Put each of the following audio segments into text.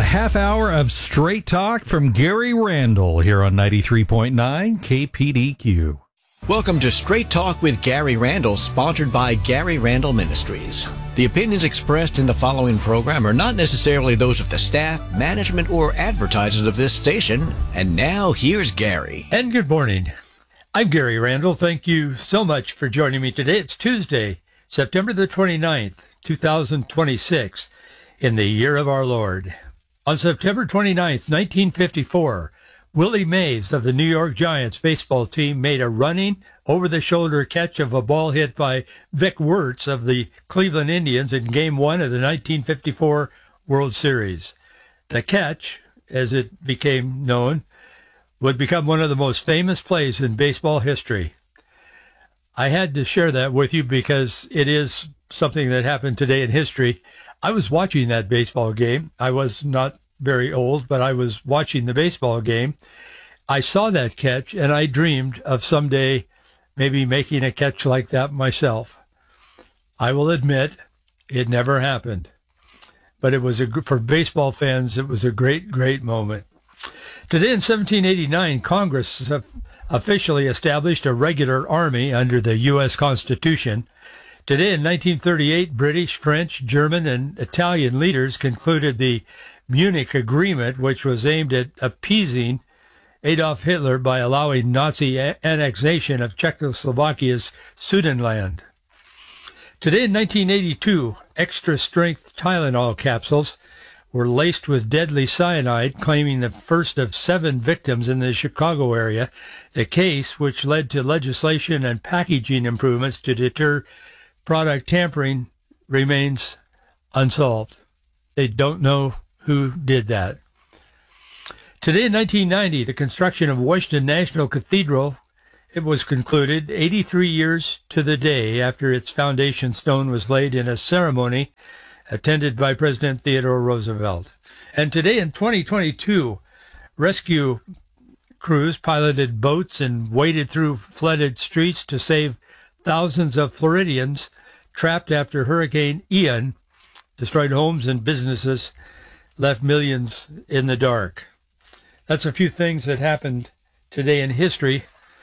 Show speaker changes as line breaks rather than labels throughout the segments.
half hour of straight talk from Gary Randall here on 93.9 KPDQ.
Welcome to Straight Talk with Gary Randall, sponsored by Gary Randall Ministries. The opinions expressed in the following program are not necessarily those of the staff, management, or advertisers of this station. And now, here's Gary.
And good morning. I'm Gary Randall. Thank you so much for joining me today. It's Tuesday, September the 29th, 2026, in the year of our Lord. On September 29th, 1954, Willie Mays of the New York Giants baseball team made a running, over-the-shoulder catch of a ball hit by Vic Wirtz of the Cleveland Indians in Game 1 of the 1954 World Series. The catch, as it became known, would become one of the most famous plays in baseball history. I had to share that with you because it is something that happened today in history. I was watching that baseball game. I was not very old, but I was watching the baseball game. I saw that catch, and I dreamed of someday maybe making a catch like that myself. I will admit it never happened, but it was for baseball fans, it was a great, great moment. Today in 1789, Congress officially established a regular army under the U.S. Constitution. Today in 1938, British, French, German, and Italian leaders concluded the Munich Agreement, which was aimed at appeasing Adolf Hitler by allowing Nazi annexation of Czechoslovakia's Sudetenland. Today in 1982, extra-strength Tylenol capsules were laced with deadly cyanide, claiming the first of 7 victims in the Chicago area. The case, which led to legislation and packaging improvements to deter product tampering, remains unsolved. They don't know who did that. Today in 1990, the construction of Washington National Cathedral, it was concluded 83 years to the day after its foundation stone was laid in a ceremony attended by President Theodore Roosevelt. And today in 2022, rescue crews piloted boats and waded through flooded streets to save thousands of Floridians trapped after Hurricane Ian destroyed homes and businesses, left millions in the dark. That's a few things that happened today in history.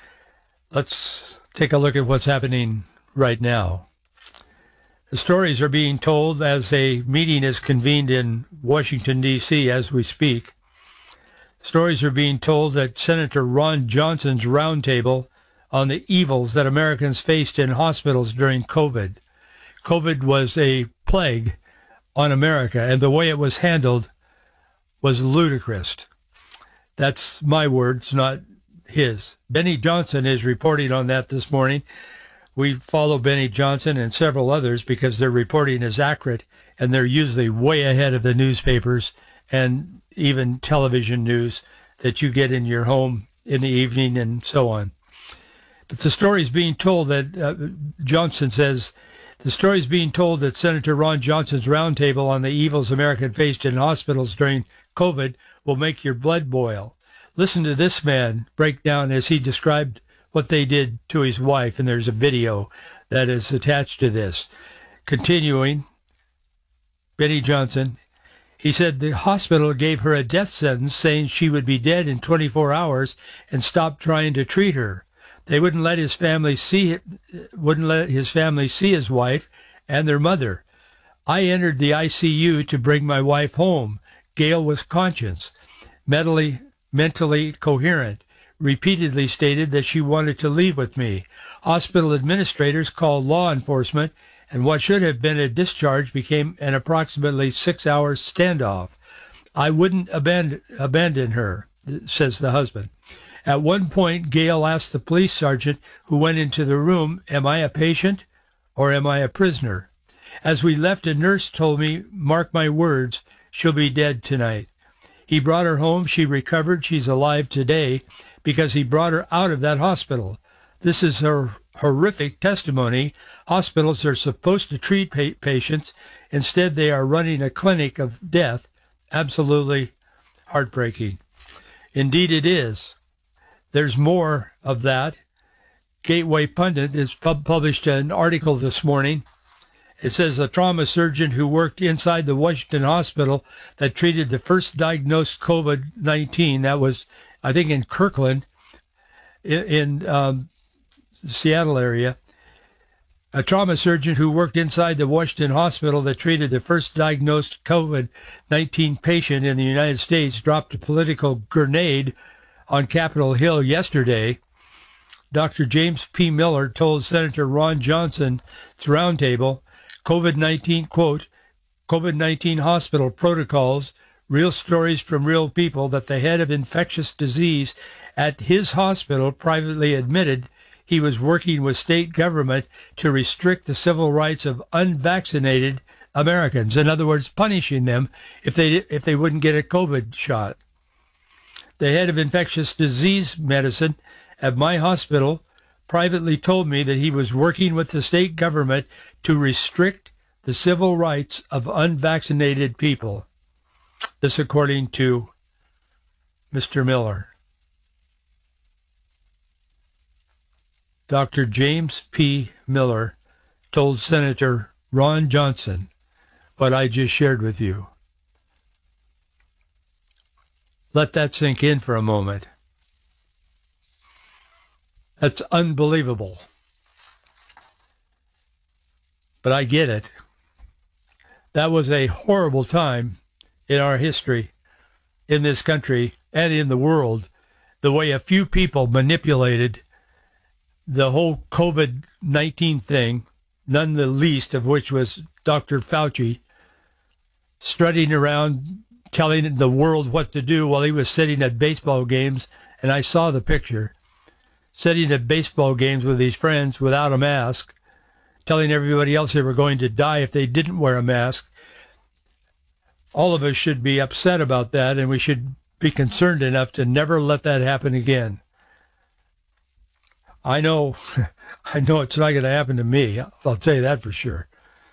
Let's take a look at what's happening right now. The stories are being told as a meeting is convened in Washington, D.C. as we speak. Stories are being told that Senator Ron Johnson's roundtable on the evils that Americans faced in hospitals during COVID. COVID was a plague on America, and the way it was handled was ludicrous. That's my words, not his. Benny Johnson is reporting on that this morning. We follow Benny Johnson and several others because their reporting is accurate, and they're usually way ahead of the newspapers and even television news that you get in your home in the evening and so on. But the story is being told that Johnson says, the story is being told that Senator Ron Johnson's roundtable on the evils Americans faced in hospitals during COVID will make your blood boil. Listen to this man break down as he described what they did to his wife, and there's a video that is attached to this. Continuing, Benny Johnson, he said the hospital gave her a death sentence saying she would be dead in 24 hours and stopped trying to treat her. They wouldn't let his family see his wife and their mother. I entered the ICU to bring my wife home. Gail was conscious, mentally coherent, repeatedly stated that she wanted to leave with me. Hospital administrators called law enforcement, and what should have been a discharge became an approximately 6-hour standoff. I wouldn't abandon her, says the husband. At one point, Gail asked the police sergeant who went into the room, am I a patient or am I a prisoner? As we left, a nurse told me, mark my words, she'll be dead tonight. He brought her home. She recovered. She's alive today because he brought her out of that hospital. This is her horrific testimony. Hospitals are supposed to treat patients. Instead, they are running a clinic of death. Absolutely heartbreaking. Indeed, it is. There's more of that. Gateway Pundit has published an article this morning, It says a trauma surgeon who worked inside the Washington hospital that treated the first diagnosed COVID-19, that was, I think, in Kirkland, in the Seattle area. A trauma surgeon who worked inside the Washington hospital that treated the first diagnosed COVID-19 patient in the United States dropped a political grenade on Capitol Hill yesterday. Dr. James P. Miller told Senator Ron Johnson's roundtable, COVID-19, quote, COVID-19 hospital protocols, real stories from real people, that the head of infectious disease at his hospital privately admitted he was working with state government to restrict the civil rights of unvaccinated Americans. In other words, punishing them if they wouldn't get a COVID shot. The head of infectious disease medicine at my hospital privately told me that he was working with the state government to restrict the civil rights of unvaccinated people. This according to Mr. Miller. Dr. James P. Miller told Senator Ron Johnson what I just shared with you. Let that sink in for a moment. That's unbelievable. But I get it. That was a horrible time in our history, in this country, and in the world, the way a few people manipulated the whole COVID-19 thing, none the least of which was Dr. Fauci, strutting around telling the world what to do while he was sitting at baseball games, and I saw the picture, sitting at baseball games with his friends without a mask, telling everybody else they were going to die if they didn't wear a mask. All of us should be upset about that, and we should be concerned enough to never let that happen again. I know it's not going to happen to me. I'll tell you that for sure.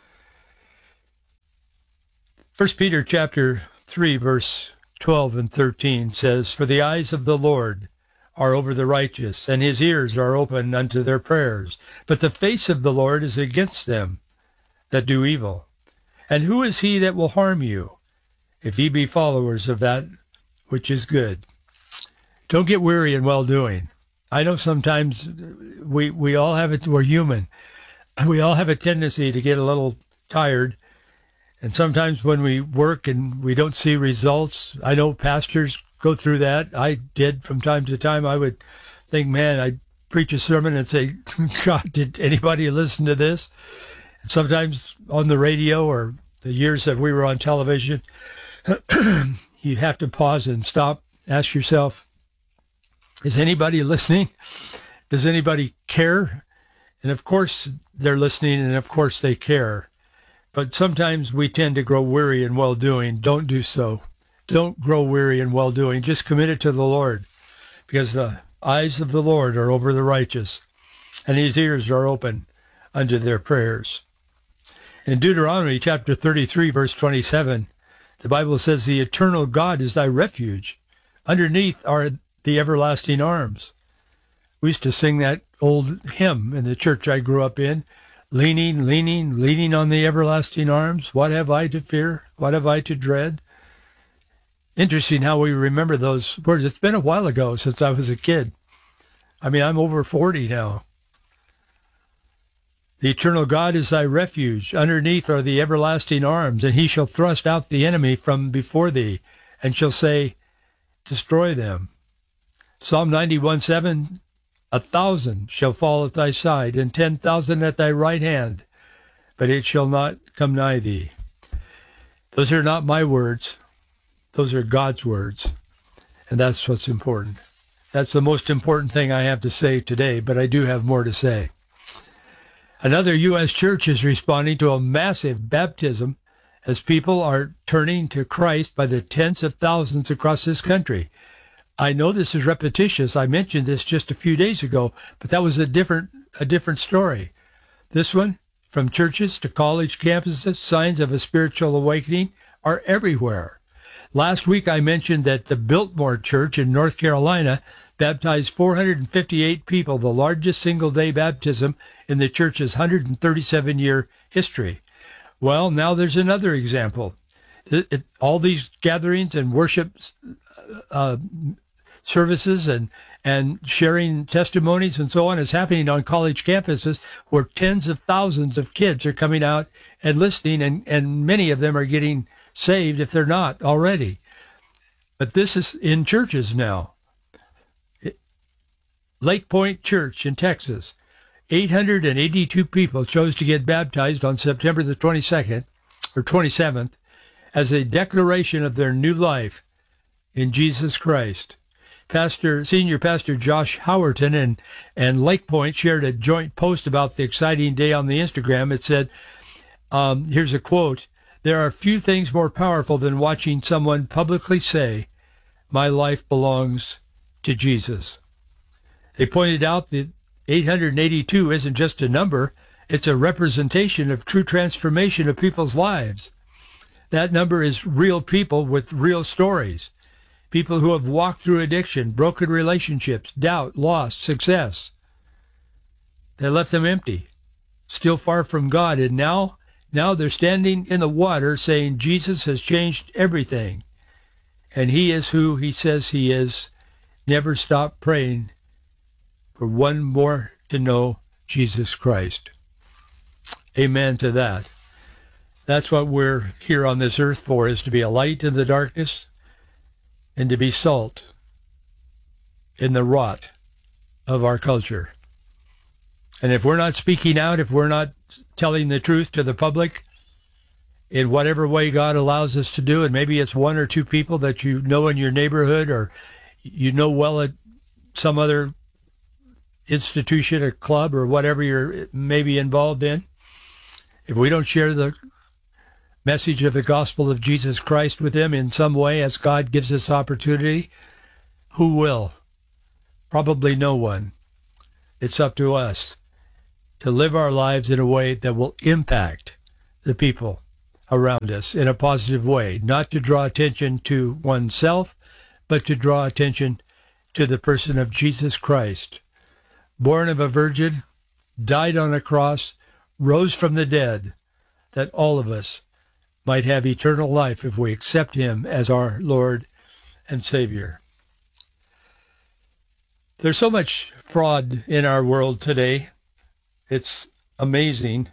1 Peter chapter 3, verse 12 and 13 says, "For the eyes of the Lord are over the righteous, and his ears are open unto their prayers. But the face of the Lord is against them that do evil. And who is he that will harm you, if ye be followers of that which is good?" Don't get weary in well-doing. I know sometimes we all have it. We're human. We all have a tendency to get a little tired. And sometimes when we work and we don't see results, I know pastors go through that. I did from time to time. I would think, man, I'd preach a sermon and say, God, did anybody listen to this? And sometimes on the radio or the years that we were on television, you have to pause and stop, ask yourself, is anybody listening? Does anybody care? And of course they're listening, and of course they care. But sometimes we tend to grow weary in well-doing. Don't do so. Don't grow weary in well-doing. Just commit it to the Lord, because the eyes of the Lord are over the righteous, and his ears are open unto their prayers. In Deuteronomy chapter 33, verse 27, the Bible says, "The eternal God is thy refuge. Underneath are the everlasting arms." We used to sing that old hymn in the church I grew up in, leaning, leaning, leaning on the everlasting arms. What have I to fear? What have I to dread? Interesting how we remember those words. It's been a while ago since I was a kid. I mean, I'm over 40 now. The eternal God is thy refuge. Underneath are the everlasting arms, and he shall thrust out the enemy from before thee, and shall say, destroy them. Psalm 91:7, 1,000 shall fall at thy side, and 10,000 at thy right hand, but it shall not come nigh thee. Those are not my words. Those are God's words, and that's what's important. That's the most important thing I have to say today, but I do have more to say. Another U.S. church is responding to a massive baptism as people are turning to Christ by the tens of thousands across this country. I know this is repetitious. I mentioned this just a few days ago, but that was a different story. This one, from churches to college campuses, signs of a spiritual awakening are everywhere. Last week I mentioned that the Biltmore Church in North Carolina baptized 458 people, the largest single-day baptism in the church's 137-year history. Well, now there's another example. All these gatherings and worship services and sharing testimonies and so on is happening on college campuses where tens of thousands of kids are coming out and listening, and many of them are getting saved if they're not already. But this is in churches now. Lake Point Church in Texas, 882 people chose to get baptized on September the 22nd or 27th as a declaration of their new life in Jesus Christ. Senior Pastor Josh Howerton and Lake Point shared a joint post about the exciting day on the Instagram. It said, here's a quote, "There are few things more powerful than watching someone publicly say, 'My life belongs to Jesus.'" They pointed out that 882 isn't just a number, it's a representation of true transformation of people's lives. That number is real people with real stories. People who have walked through addiction, broken relationships, doubt, loss, success. They left them empty, still far from God, and now they're standing in the water saying Jesus has changed everything, and he is who he says he is. Never stop praying for one more to know Jesus Christ. Amen to that. That's what we're here on this earth for, is to be a light in the darkness and to be salt in the rot of our culture. And if we're not speaking out, if we're not telling the truth to the public in whatever way God allows us to do, and maybe it's one or two people that you know in your neighborhood or you know well at some other institution, a club, or whatever you're maybe involved in, if we don't share the message of the gospel of Jesus Christ with them in some way as God gives us opportunity, who will? Probably no one. It's up to us to live our lives in a way that will impact the people around us in a positive way, not to draw attention to oneself, but to draw attention to the person of Jesus Christ, born of a virgin, died on a cross, rose from the dead, that all of us might have eternal life if we accept him as our Lord and Savior. There's so much fraud in our world today. It's amazing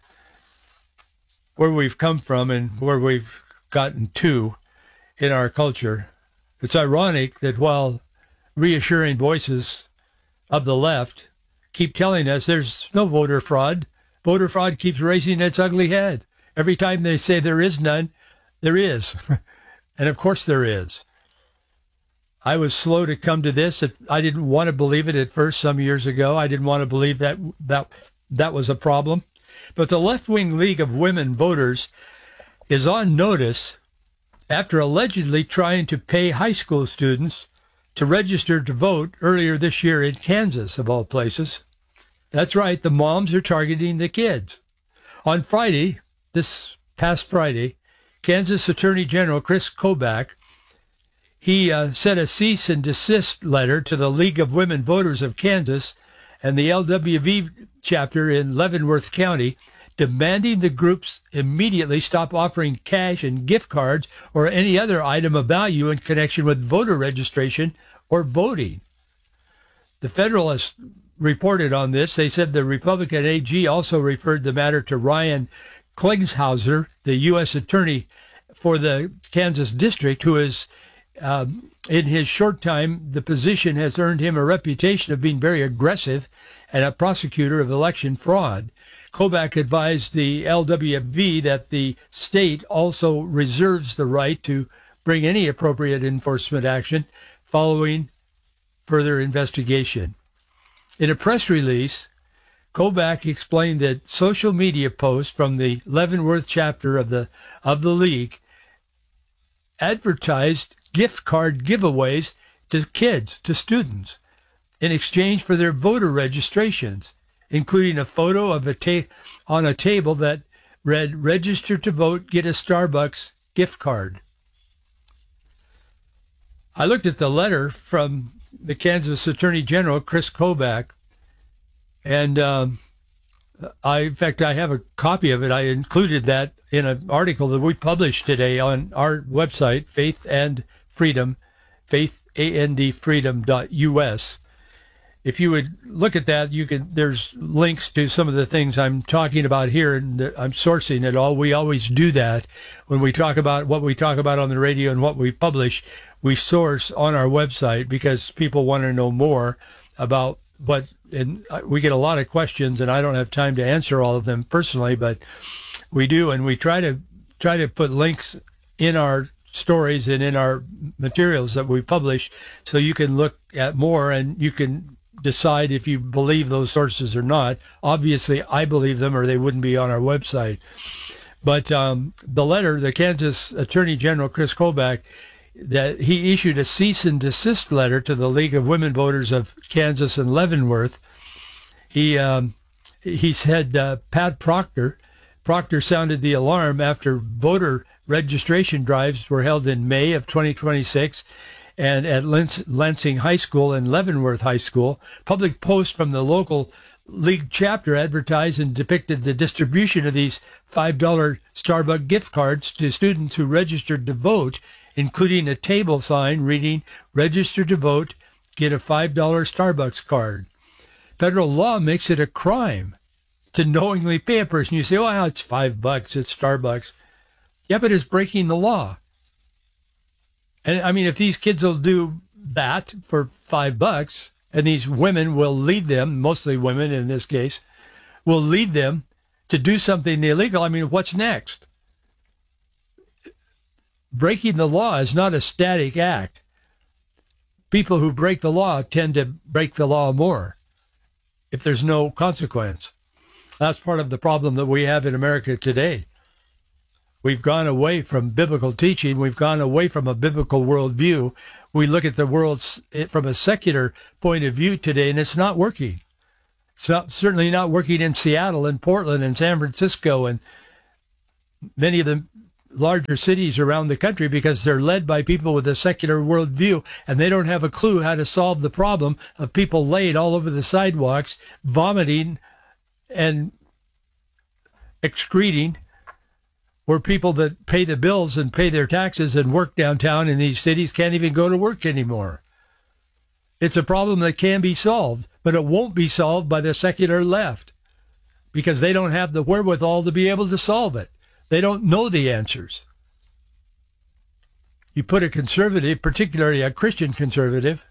where we've come from and where we've gotten to in our culture. It's ironic that while reassuring voices of the left keep telling us there's no voter fraud keeps raising its ugly head. Every time they say there is none, there is. And of course there is. I was slow to come to this. I didn't want to believe it at first some years ago. I didn't want to believe that was a problem. But the Left-Wing League of Women Voters is on notice after allegedly trying to pay high school students to register to vote earlier this year in Kansas, of all places. That's right, the moms are targeting the kids. On Friday, this past Friday, Kansas Attorney General Chris Kobach, he sent a cease and desist letter to the League of Women Voters of Kansas and the LWV chapter in Leavenworth County, demanding the groups immediately stop offering cash and gift cards or any other item of value in connection with voter registration or voting. The Federalist reported on this. They said the Republican AG also referred the matter to Ryan Klingshauser, the U.S. Attorney for the Kansas District, who is, in his short time, the position has earned him a reputation of being very aggressive and a prosecutor of election fraud. Kobach advised the LWV that the state also reserves the right to bring any appropriate enforcement action following further investigation. In a press release, Kobach explained that social media posts from the Leavenworth chapter of the League advertised gift card giveaways to kids, to students, in exchange for their voter registrations, including a photo of on a table that read, "Register to vote, get a Starbucks gift card." I looked at the letter from the Kansas Attorney General, Chris Kobach, and In fact, I have a copy of it. I included that in an article that we published today on our website, Faith and Freedom, faithandfreedom.us. If you would look at that, there's links to some of the things I'm talking about here, and I'm sourcing it all. We always do that when we talk about what we talk about on the radio and what we publish. We source on our website because people want to know more about what, and we get a lot of questions, and I don't have time to answer all of them personally, but we do, and we try to put links in our stories and in our materials that we publish so you can look at more and you can decide if you believe those sources or not. Obviously, I believe them or they wouldn't be on our website. But the letter, the Kansas Attorney General Chris Kobach, that he issued a cease and desist letter to the League of Women Voters of Kansas and Leavenworth. He said Pat Proctor sounded the alarm after voter registration drives were held in May of 2026 and at Lansing High School and Leavenworth High School. Public posts from the local league chapter advertised and depicted the distribution of these $5 Starbucks gift cards to students who registered to vote, including a table sign reading, "Register to vote, get a $5 Starbucks card." Federal law makes it a crime to knowingly pay a person. You say, "Oh, it's $5, it's Starbucks." Yeah, but it's breaking the law. And I mean, if these kids will do that for $5, and these women will lead them, mostly women in this case, will lead them to do something illegal, I mean, what's next? Breaking the law is not a static act. People who break the law tend to break the law more if there's no consequence. That's part of the problem that we have in America today. We've gone away from biblical teaching. We've gone away from a biblical worldview. We look at the world from a secular point of view today, and it's not working. It's certainly not working in Seattle and Portland and San Francisco and many of the larger cities around the country because they're led by people with a secular worldview, and they don't have a clue how to solve the problem of people laid all over the sidewalks, vomiting and excreting, where people that pay the bills and pay their taxes and work downtown in these cities can't even go to work anymore. It's a problem that can be solved, but it won't be solved by the secular left because they don't have the wherewithal to be able to solve it. They don't know the answers. You put a conservative, particularly a Christian conservative,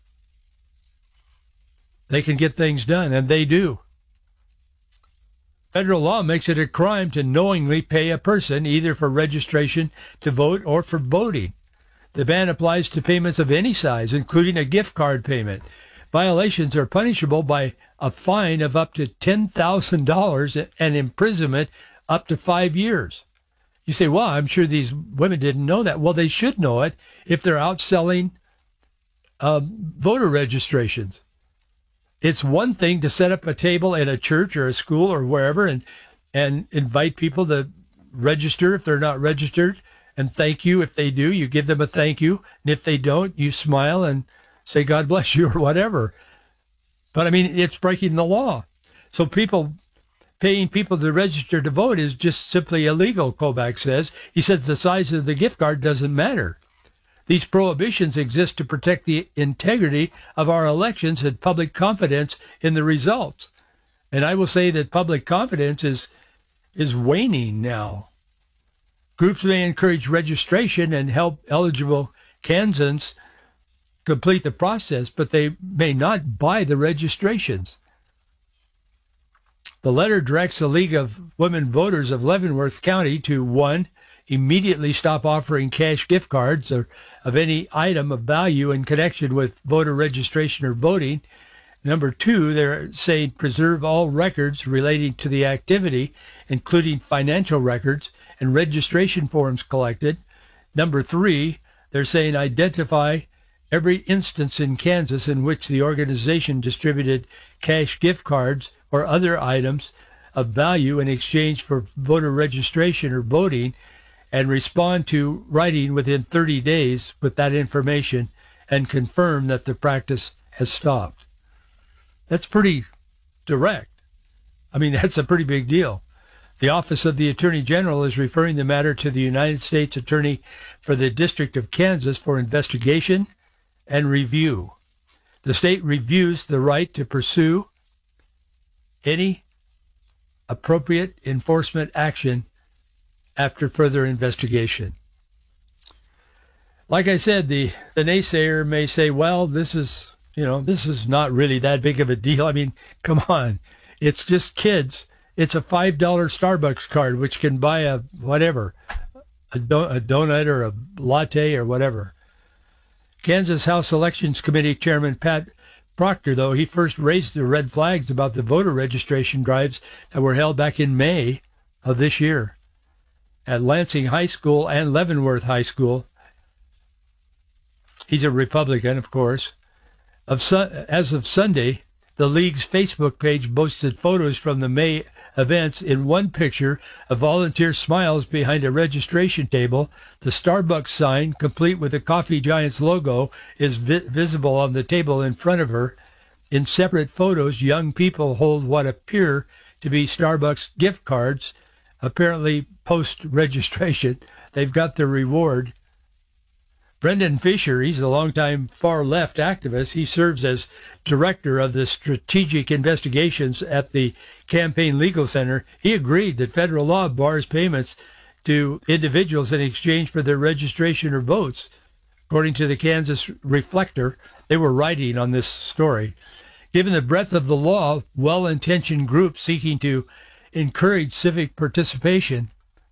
they can get things done, and they do. Federal law makes it a crime to knowingly pay a person either for registration to vote or for voting. The ban applies to payments of any size, including a gift card payment. Violations are punishable by a fine of up to $10,000 and imprisonment up to 5 years. You say, well, I'm sure these women didn't know that. Well, they should know it if they're out selling voter registrations. It's one thing to set up a table at a church or a school or wherever and invite people to register if they're not registered, and thank you if they do. You give them a thank you, and if they don't, you smile and say God bless you or whatever. But, I mean, it's breaking the law. So paying people to register to vote is just simply illegal, Kobach says. He says the size of the gift card doesn't matter. These prohibitions exist to protect the integrity of our elections and public confidence in the results. And I will say that public confidence is waning now. Groups may encourage registration and help eligible Kansans complete the process, but they may not buy the registrations. The letter directs the League of Women Voters of Leavenworth County to, 1, immediately stop offering cash gift cards or of any item of value in connection with voter registration or voting. Number 2, they're saying preserve all records relating to the activity, including financial records and registration forms collected. Number 3, they're saying identify every instance in Kansas in which the organization distributed cash gift cards or other items of value in exchange for voter registration or voting, and respond to writing within 30 days with that information and confirm that the practice has stopped. That's pretty direct. I mean, that's a pretty big deal. The Office of the Attorney General is referring the matter to the United States Attorney for the District of Kansas for investigation and review. The state reviews the right to pursue any appropriate enforcement action after further investigation. Like I said, the naysayer may say, well, this is not really that big of a deal. I mean, come on. It's just kids. It's a $5 Starbucks card, which can buy a donut or a latte or whatever. Kansas House Elections Committee Chairman Pat Proctor, though, he first raised the red flags about the voter registration drives that were held back in May of this year at Lansing High School and Leavenworth High School. He's a Republican, of course. As of Sunday, the league's Facebook page posted photos from the May events. In one picture, a volunteer smiles behind a registration table. The Starbucks sign, complete with the Coffee Giants logo, is visible on the table in front of her. In separate photos, young people hold what appear to be Starbucks gift cards, apparently post-registration. They've got their reward. Brendan Fisher, he's a longtime far-left activist. He serves as director of the strategic investigations at the Campaign Legal Center. He agreed that federal law bars payments to individuals in exchange for their registration or votes. According to the Kansas Reflector, they were writing on this story. Given the breadth of the law, well-intentioned groups seeking to encourage civic participation,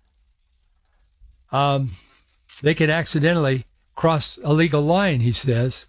they can accidentally cross a legal line, he says.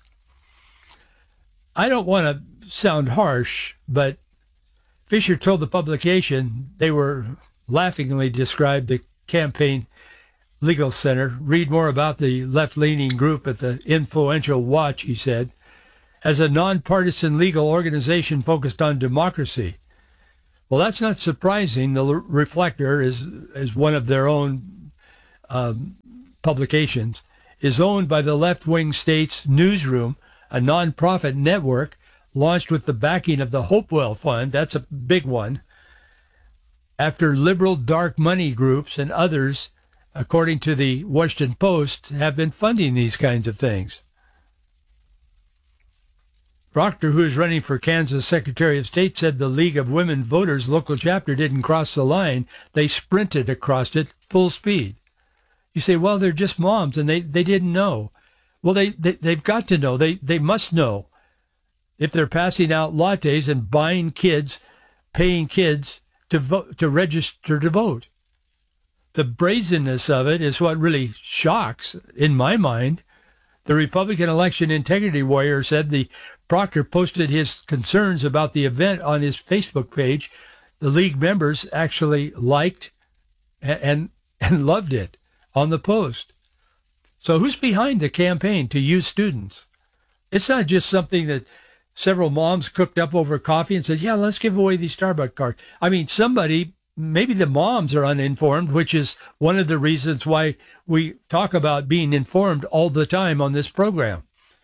I don't want to sound harsh, but Fisher told the publication they were laughingly described the Campaign Legal Center. Read more about the left-leaning group at the Influential Watch, he said, as a nonpartisan legal organization focused on democracy. Well, that's not surprising. The Reflector is one of their own publications, is owned by the left-wing state's Newsroom, a nonprofit network launched with the backing of the Hopewell Fund. That's a big one. After liberal dark money groups and others, according to the Washington Post, have been funding these kinds of things. Proctor, who is running for Kansas Secretary of State, said the League of Women Voters local chapter didn't cross the line. They sprinted across it full speed. You say, well, they're just moms, and they didn't know. Well, they've got to know. They must know. If they're passing out lattes and buying kids, paying kids to vote, to register to vote. The brazenness of it is what really shocks, in my mind. The Republican election integrity warrior said the Proctor posted his concerns about the event on his Facebook page. The league members actually liked and loved it on the post. So who's behind the campaign to use students? It's not just something that several moms cooked up over coffee and said, yeah, let's give away these Starbucks cards. I mean, somebody, maybe the moms are uninformed, which is one of the reasons why we talk about being informed all the time on this program.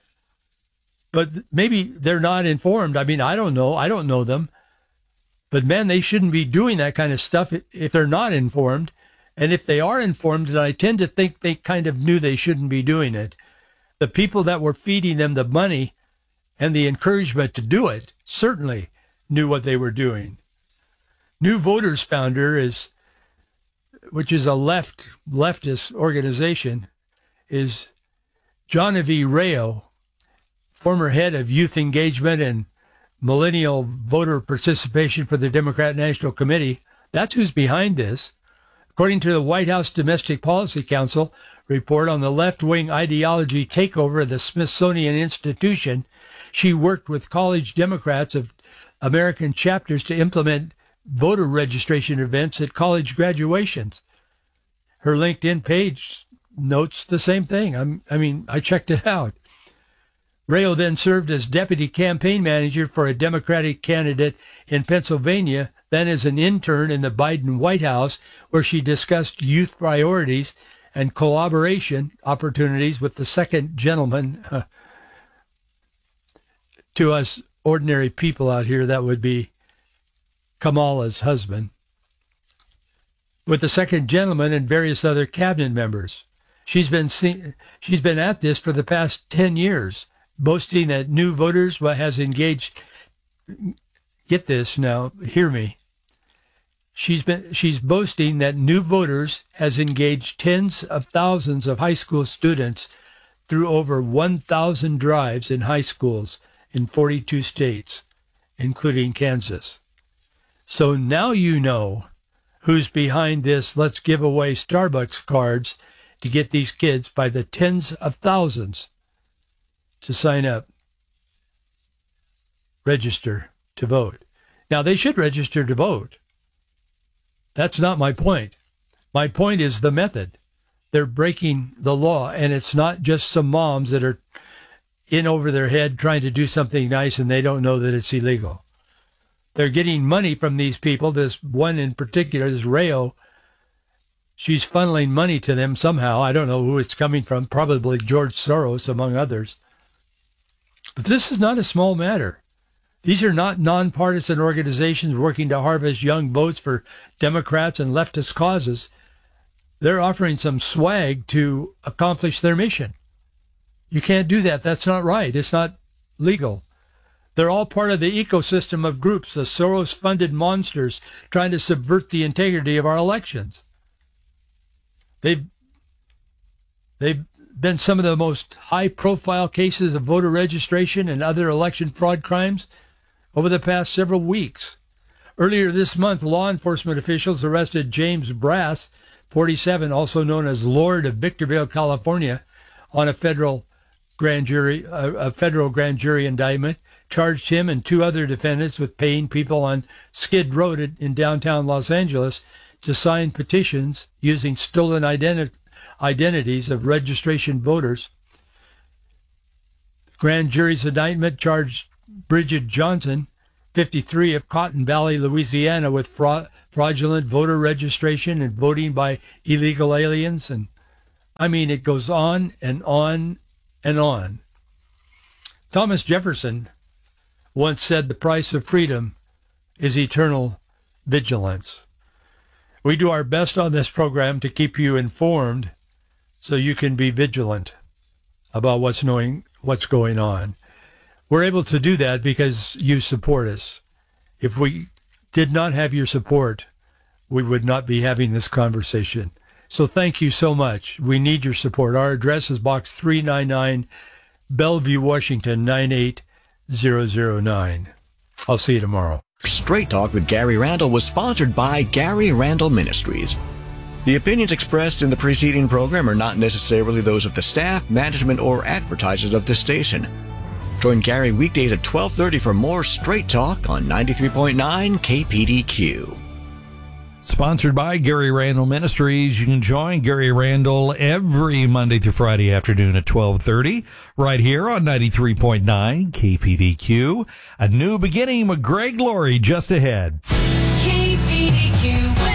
But maybe they're not informed. I mean, I don't know them. But man, they shouldn't be doing that kind of stuff if they're not informed. And if they are informed, and I tend to think they kind of knew they shouldn't be doing it, the people that were feeding them the money and the encouragement to do it certainly knew what they were doing. New Voters founder which is a leftist organization, is Genevieve Rayo, former head of youth engagement and millennial voter participation for the Democrat National Committee. That's who's behind this. According to the White House Domestic Policy Council report on the left-wing ideology takeover of the Smithsonian Institution, she worked with college Democrats of American chapters to implement voter registration events at college graduations. Her LinkedIn page notes the same thing. I checked it out. Rayo then served as deputy campaign manager for a Democratic candidate in Pennsylvania, then as an intern in the Biden White House, where she discussed youth priorities and collaboration opportunities with the second gentleman. To us ordinary people out here, that would be Kamala's husband, with the second gentleman and various other cabinet members. She's been at this for the past 10 years, boasting that new voters has engaged. Get this now, hear me. She's boasting that new voters has engaged tens of thousands of high school students through over 1,000 drives in high schools in 42 states, including Kansas. So now you know who's behind this let's give away Starbucks cards to get these kids by the tens of thousands to sign up, register to vote. Now, they should register to vote. That's not my point. My point is the method. They're breaking the law, and it's not just some moms that are in over their head trying to do something nice and they don't know that it's illegal. They're getting money from these people. This one in particular, this Rayo, she's funneling money to them somehow. I don't know who it's coming from, probably George Soros, among others. But this is not a small matter. These are not nonpartisan organizations working to harvest young votes for Democrats and leftist causes. They're offering some swag to accomplish their mission. You can't do that. That's not right. It's not legal. They're all part of the ecosystem of groups, the Soros-funded monsters trying to subvert the integrity of our elections. They've been some of the most high-profile cases of voter registration and other election fraud crimes over the past several weeks. Earlier this month, law enforcement officials arrested James Brass, 47, also known as Lord of Victorville, California, on a federal grand jury indictment, charged him and two other defendants with paying people on Skid Road in downtown Los Angeles to sign petitions using stolen identities of registration voters. Grand jury's indictment charged Bridget Johnson, 53, of Cotton Valley, Louisiana, with fraudulent voter registration and voting by illegal aliens. And I mean, it goes on and on and on. Thomas Jefferson once said the price of freedom is eternal vigilance. We do our best on this program to keep you informed so you can be vigilant about what's going on. We're able to do that because you support us. If we did not have your support, we would not be having this conversation. So thank you so much. We need your support. Our address is Box 399, Bellevue, Washington, 98009. I'll see you tomorrow.
Straight Talk with Gary Randall was sponsored by Gary Randall Ministries. The opinions expressed in the preceding program are not necessarily those of the staff, management, or advertisers of this station. Join Gary weekdays at 12:30 for more Straight Talk on 93.9 KPDQ.
Sponsored by Gary Randall Ministries. You can join Gary Randall every Monday through Friday afternoon at 12:30 right here on 93.9 KPDQ. A new beginning with Greg Laurie just ahead.
KPDQ weather.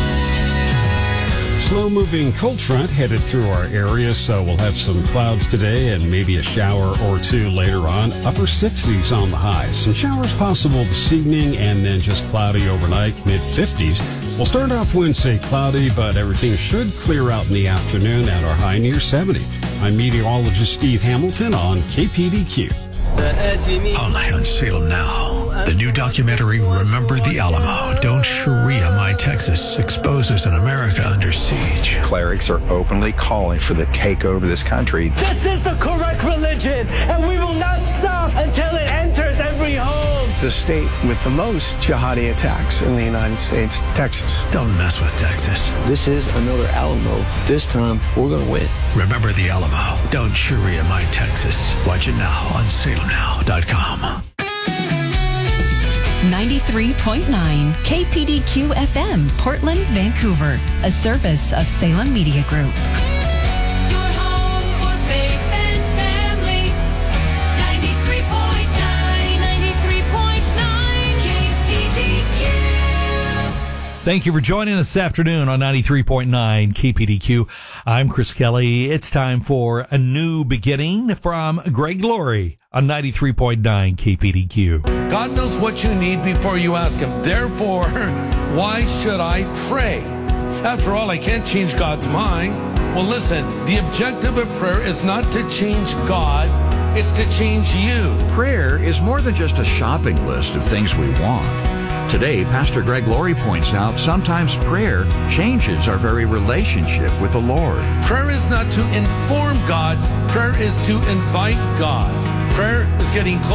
Slow-moving cold front headed through our area, so we'll have some clouds today and maybe a shower or two later on. Upper 60s on the highs. Some showers possible this evening and then just cloudy overnight, mid-50s. We'll start off Wednesday cloudy, but everything should clear out in the afternoon at our high near 70. I'm meteorologist Steve Hamilton on KPDQ.
All night on Salem Now. The new documentary, Remember the Alamo. Don't Sharia My Texas, exposes an America under siege.
Clerics are openly calling for the takeover of this country.
This is the correct religion, and we will not stop until it enters every home.
The state with the most jihadi attacks in the United States, Texas.
Don't mess with Texas.
This is another Alamo. This time, we're going to win.
Remember the Alamo. Don't Sharia My Texas. Watch it now on salemnow.com.
93.9 KPDQ FM, Portland, Vancouver, a service of Salem Media Group. Your home for faith and family. 93.9 KPDQ.
Thank you for joining us this afternoon on 93.9 KPDQ. I'm Chris Kelly. It's time for a new beginning from Greg Laurie on 93.9 KPDQ.
God knows what you need before you ask him. Therefore, why should I pray? After all, I can't change God's mind. Well, listen, the objective of prayer is not to change God, it's to change you.
Prayer is more than just a shopping list of things we want. Today, Pastor Greg Laurie points out sometimes prayer changes our very relationship with the Lord.
Prayer is not to inform God. Prayer is to invite God. Prayer is getting close.